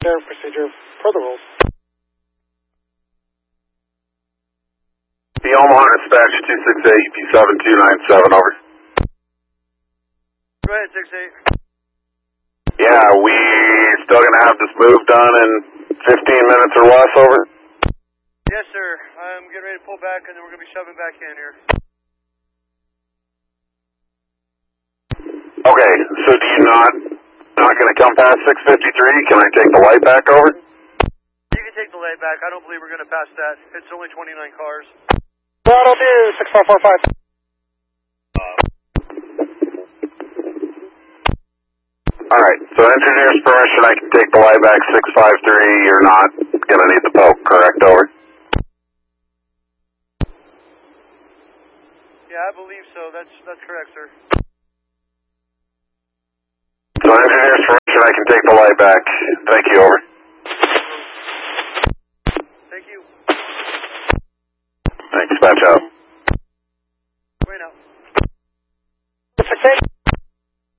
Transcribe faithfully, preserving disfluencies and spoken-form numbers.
Their procedure per the rules. The Omaha dispatch two six eight P seven two nine seven, over. Go ahead, six eight. Yeah, we still gonna have this move done in fifteen minutes or less, over? Yes, sir. I'm getting ready to pull back, and then we're gonna be shoving back in here. Okay, so do you not, not gonna come past six fifty-three? Can I take the light back, over? You can take the light back. I don't believe we're gonna pass that. It's only twenty-nine cars. Throttle two, six four four five. Alright, so engineer's permission, I can take the light back six five three, you're not gonna need the poke, correct, over? Yeah, I believe so. That's that's correct, sir. So engineer's permission, I can take the light back. Thank you, over. Thank you. Thanks, dispatch out. Wait now.